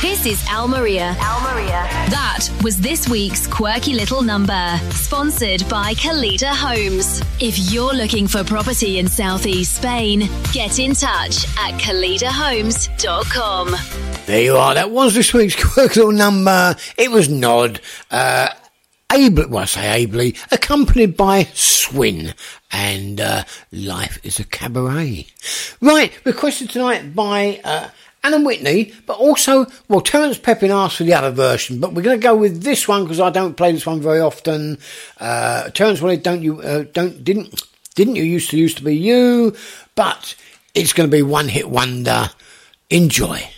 This is Al Maria. That was this week's quirky little number, sponsored by Kalita Homes. If you're looking for property in southeast Spain, get in touch at KalitaHomes.com. There you are. That was this week's quirky little number. It was Nod. Ably, accompanied by Swin, and Life is a Cabaret. Right, requested tonight by Alan Whitney, but also, well, Terence Pepin asked for the other version, but we're going to go with this one because I don't play this one very often. Terence wanted Didn't You Used to Be You, but it's going to be one hit wonder. Enjoy.